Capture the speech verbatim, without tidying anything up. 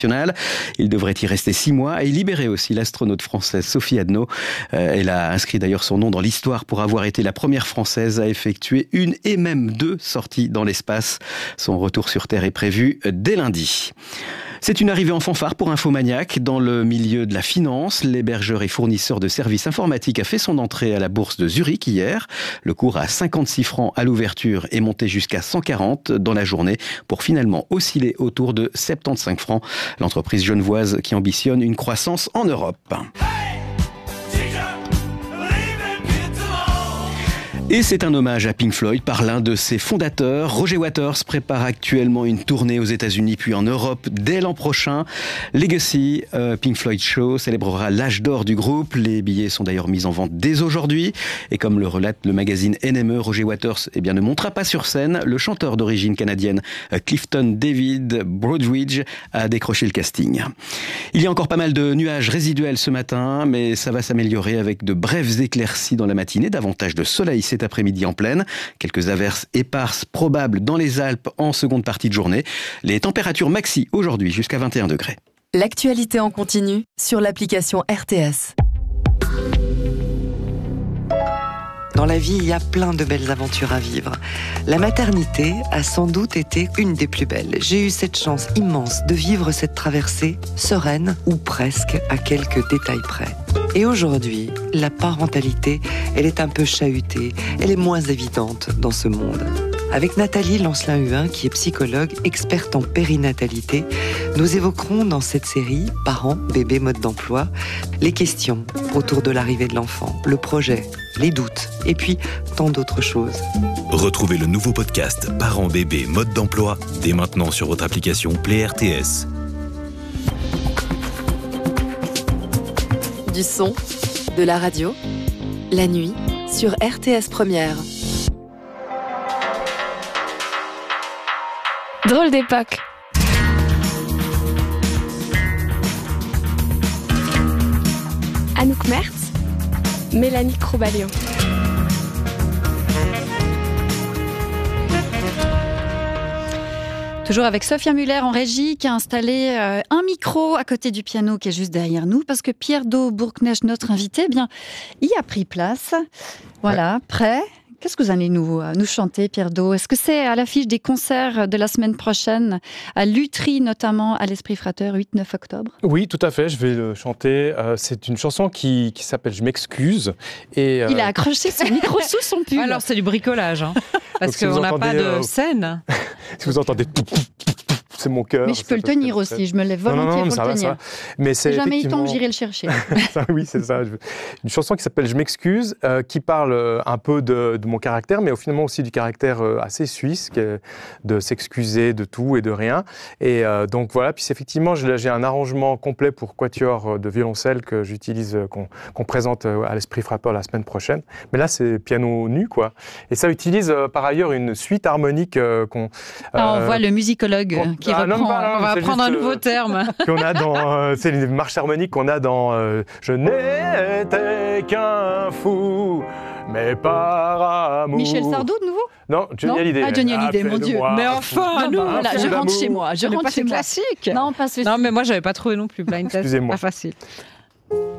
Il devrait y rester six mois et libérer aussi l'astronaute française Sophie Adno. Euh, elle a inscrit d'ailleurs son nom dans l'histoire pour avoir été la première française à effectuer une et même deux sorties dans l'espace. Son retour sur Terre est prévu dès lundi. C'est une arrivée en fanfare pour Infomaniac. Dans le milieu de la finance, l'hébergeur et fournisseur de services informatiques a fait son entrée à la bourse de Zurich hier. Le cours à cinquante-six francs à l'ouverture est monté jusqu'à cent quarante dans la journée pour finalement osciller autour de soixante-quinze francs. L'entreprise genevoise qui ambitionne une croissance en Europe. Et c'est un hommage à Pink Floyd par l'un de ses fondateurs. Roger Waters prépare actuellement une tournée aux États-Unis puis en Europe dès l'an prochain. Legacy, euh, Pink Floyd Show, célébrera l'âge d'or du groupe. Les billets sont d'ailleurs mis en vente dès aujourd'hui. Et comme le relate le magazine N M E, Roger Waters eh bien, ne montera pas sur scène. Le chanteur d'origine canadienne Clifton David Broadridge a décroché le casting. Il y a encore pas mal de nuages résiduels ce matin, mais ça va s'améliorer avec de brèves éclaircies dans la matinée, davantage de soleil cet après-midi en pleine. Quelques averses éparses probables dans les Alpes en seconde partie de journée. Les températures maxi aujourd'hui jusqu'à vingt et un degrés. L'actualité en continu sur l'application R T S. Dans la vie, il y a plein de belles aventures à vivre. La maternité a sans doute été une des plus belles. J'ai eu cette chance immense de vivre cette traversée sereine, ou presque, à quelques détails près. Et aujourd'hui, la parentalité, elle est un peu chahutée, elle est moins évidente dans ce monde. Avec Nathalie Lancelin-Huin, qui est psychologue, experte en périnatalité, nous évoquerons dans cette série « Parents, bébés, mode d'emploi » les questions autour de l'arrivée de l'enfant, le projet, les doutes, et puis tant d'autres choses. Retrouvez le nouveau podcast « Parents, bébés, mode d'emploi » dès maintenant sur votre application Play R T S. Du son, de la radio, la nuit, sur R T S Première. Drôle d'époque. Anouk Mertz, Mélanie Croubalion. Toujours avec Sophia Muller en régie qui a installé euh, un micro à côté du piano qui est juste derrière nous parce que Pierre Do Bourknecht, notre invité, eh bien, y a pris place. Voilà, ouais. Prêt ? Qu'est-ce que vous allez nous, nous chanter, Pierre Do ? Est-ce que c'est à l'affiche des concerts de la semaine prochaine, à Lutry notamment, à l'Esprit Frater, huit neuf octobre ? Oui, tout à fait, je vais le chanter. Euh, c'est une chanson qui, qui s'appelle « Je m'excuse ». Et, euh... Il a accroché son micro sous son pull. Alors c'est du bricolage, hein, parce qu'on n'a pas de euh... scène. Si vous entendez... C'est mon cœur. Mais je peux le tenir aussi, très... je me lève volontiers non, non, non, pour le tenir. Va, mais c'est jamais eu le temps que j'irai le chercher. ça, oui, c'est ça. Une chanson qui s'appelle « Je m'excuse euh, », qui parle un peu de, de mon caractère, mais finalement aussi du caractère euh, assez suisse, qui est de s'excuser de tout et de rien. Et euh, donc voilà, puis effectivement, j'ai un arrangement complet pour quatuor de violoncelle que j'utilise, qu'on qu'on présente à l'Esprit Frappeur la semaine prochaine. Mais là, c'est piano nu, quoi. Et ça utilise euh, par ailleurs une suite harmonique euh, qu'on... Euh, ah, on voit le musicologue qui Ah, reprend. non, pas, non, on va apprendre un nouveau terme. Qu'on a dans, euh, c'est les marches harmoniques qu'on a dans euh, Je n'étais qu'un fou, mais par amour. Michel Sardou, de nouveau ? Non, Johnny Hallyday. Ah, Johnny Hallyday, mon Dieu. Mais enfin, non, voilà, je rentre chez moi. Je rentre chez moi. Classique. Non, pas ceci. Non, mais moi, j'avais pas trouvé non plus Blind Test. Excusez-moi. Pas facile.